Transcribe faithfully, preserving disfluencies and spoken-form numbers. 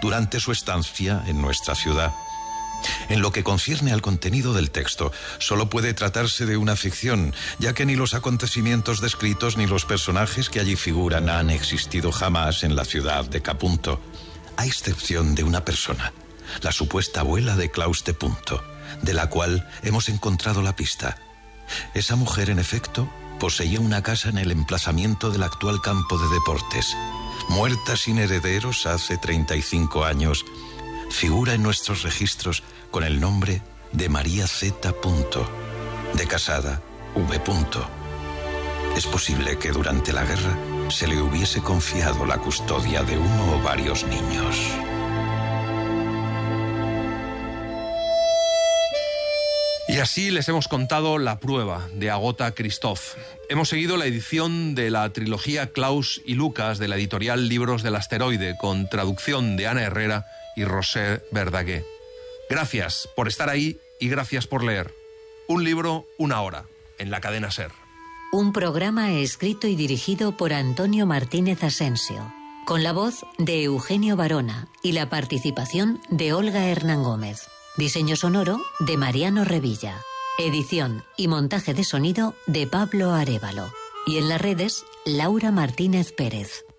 durante su estancia en nuestra ciudad. En lo que concierne al contenido del texto, solo puede tratarse de una ficción, ya que ni los acontecimientos descritos ni los personajes que allí figuran han existido jamás en la ciudad de Capunto, a excepción de una persona, la supuesta abuela de Claus de Punto, de la cual hemos encontrado la pista. Esa mujer, en efecto, poseía una casa en el emplazamiento del actual campo de deportes. Muerta sin herederos hace treinta y cinco años, figura en nuestros registros con el nombre de María Z. de casada V. Es posible que durante la guerra se le hubiese confiado la custodia de uno o varios niños. Y así les hemos contado La prueba, de Agota Christoph. Hemos seguido la edición de la trilogía Claus y Lucas de la editorial Libros del Asteroide, con traducción de Ana Herrera y Roser Verdaguer. Gracias por estar ahí y gracias por leer. Un libro, una hora, en la cadena SER. Un programa escrito y dirigido por Antonio Martínez Asensio, con la voz de Eugenio Barona y la participación de Olga Hernán Gómez. Diseño sonoro de Mariano Revilla. Edición y montaje de sonido de Pablo Arévalo. Y en las redes, Laura Martínez Pérez.